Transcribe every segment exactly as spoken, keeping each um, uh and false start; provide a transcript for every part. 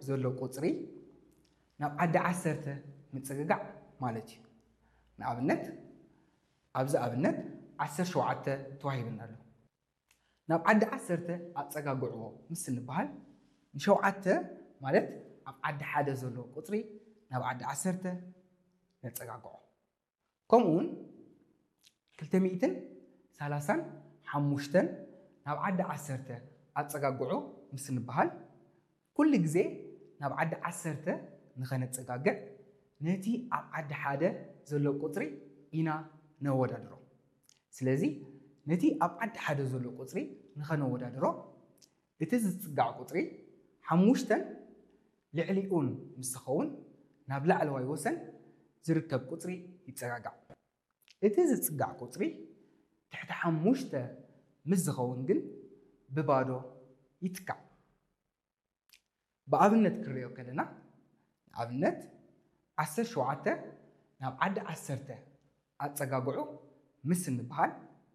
زلو قطري ناب عد عسرته متسقع مالتي نابنت أبز أبنت عسر شوعته توهيبنا له ناب عد عسرته أتسقعوه مثل بحال شوعته مالت أب عد حدا زلو قطري ناب عد عسرته نتسقعوه كمون كلتميتن ثلاثا حموشتن ناب عد عسرته أتسقعوه مثل بحال كل جزء ناب عد عسرته نخنت سقاقع نتي أب عد حدا زلو قطري إنا نودا درو سلازي نتي أب عد حدا زلو قطري نخنودا درو إتز تسقع قطري حموشتن لعليون مستخون نابلع الواي وسن زركب قطري يتسقاقع إتز تسقع قطري تحت حموشته مزخون جن ببادو يتكع بأبنت كريو كلنا أبنت عسر شوعته ناب عد عسرته أتسقاقعو مثل بحال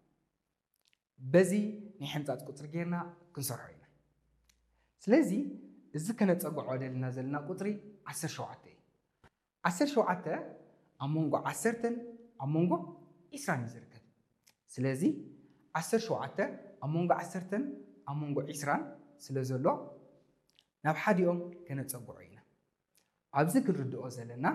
بزي نحنتات قطر جينا كنسرحينا سلازي إذا كانت تسقعو لنا زلنا قطري عسر شوعته عسر شوعته أمونغو عسرتن أمونغو إسراني زركت سلازي عسر شوعته أمونغو عسرتن أمونغو إسران سلازلو ناب حد يوم كانت تسقعينا أبزك الردو زلنا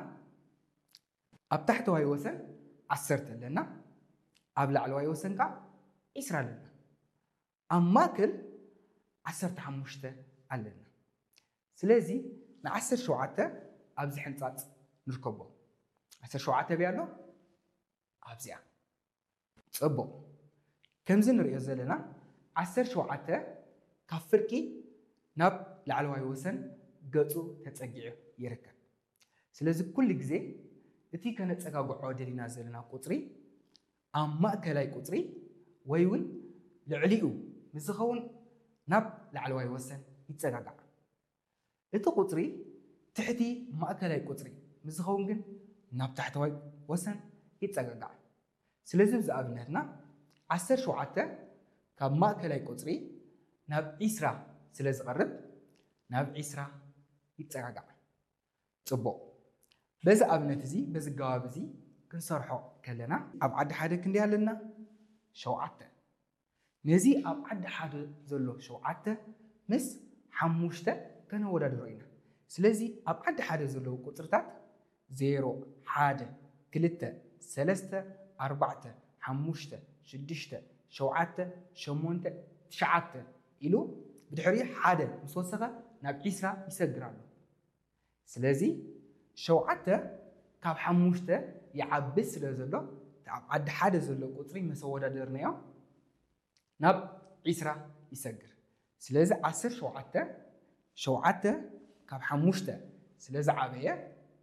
أب تحت واي وسن عسرت لنا أبلع الواي وسن كا إسرا لنا أما كل عسرت حموشته علنا سلازي نعسر شوعته أبزي حنطات نركبه عسر شوعته بيالو أبزيا صبو كم زن رئيو زلنا عسر شوعته كفركي ناب لعلواي وسن قطو تتسقعه يركب سلازي كل جزء إتي كانت تسقعو دلنا زلنا قطري أما كلاي قطري ويون لعليو مزخون ناب لعلواي وسن يتسقع إتو قطري تحتي ما كلاي قطري مزخون جن ناب تحت واي وسن يتسقع سلازي بزابنتنا عسر شوعته كما كلاي قطري ناب إسرا سلاز قرب ناب إسرا يتسقع صبو بز أبنت زي بز جواب زي كنصرحه كلنا أبعد حدا كندي لنا شوعته نزي أبعد حدا زلو شوعته مس حموشته كان ودا دروينا سلازي أبعد حدا زلو قطرتات زيرو حاجة كلته سلسته أربعته حموشته شدشته شوعته شمونته تشعته إلو بدحري حدا مسوسخة ناب عيسرا يسجرانو سلازي شوعته كاب حموشته يعبس لزلو تعب عد حدا زلو قطري مسودا درنيا ناب عيسرا يسجر سلازي عسر شوعته شوعته كاب حموشته سلازي عبيه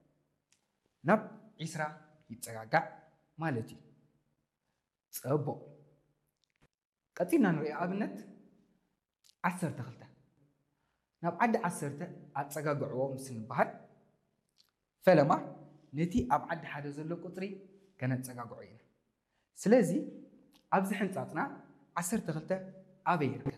ناب عيسرا يتسقع مالتي صبو قتينا نري أبنت عسر تخلته ناب عد عسرته أتسقعو مسن بحر فلما نتي أبعد حدا زلو قطري كانت تسقعوينا سلازي أبزي حنطاتنا عسر تخلته أبي يركب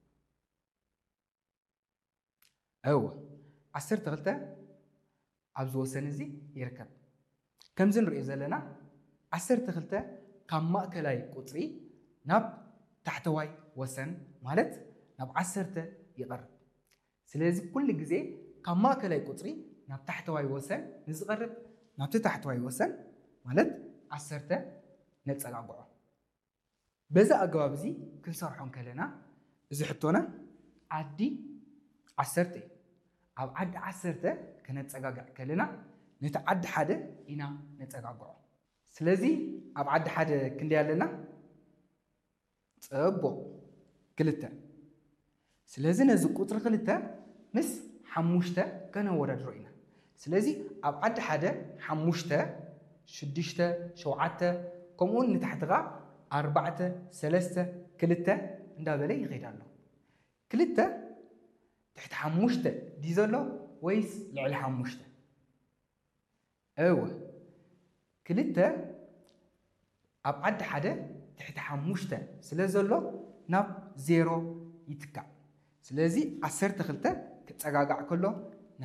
أو عسر تخلته أبزو سنزي يركب كم زن رئي زلنا عسر تخلته كم مأكلاي قطري ناب تحتواي وسن مالت ناب عسرته يقرب سلازي كل جزء كم مأكلاي قطري ناب تحتواي وسن نزغرب ناب تحتواي وسن مالت عسرته نتسقعو بذا أجواب زي كل صرحون كلنا إذا حطونا عدي عسرته أو عد عسرته كانت تسقع كلنا نتعد حدا إنا نتسقعو سلازي أب عد حدا كندي لنا تبو كلتا سلازي نزق قطر كلتا مس حموشته كان ورد رؤينا سلازي أب عد حدا حموشته شدشته شوعته كمون نتحتغا أربعة ثلاثة كلتا ندابلي غير الله كلتا تحت حموشته ديزلو ويس لعل حموشته أوه كلتا أبعد حدا تحت حموشته سلازلو ناب زيرو يتكع سلازي عسر تخلته كتسقاقع كله